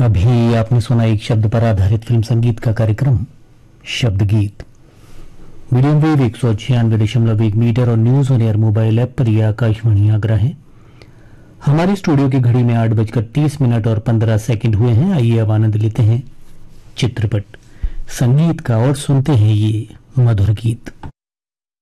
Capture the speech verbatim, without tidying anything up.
अभी आपने सुना एक शब्द पर आधारित फिल्म संगीत का कार्यक्रम शब्द गीत। मीडियम वेव एक सौ छियानवे दशमलव एक मीटर और news on air mobile app पर यह आकाशवाणी आगरा है। हमारे स्टूडियो की घड़ी में आठ बजकर तीस मिनट और पंद्रह सेकंड हुए हैं। आइए अब आनंद लेते हैं चित्रपट संगीत का और सुनते हैं ये मधुर गीत।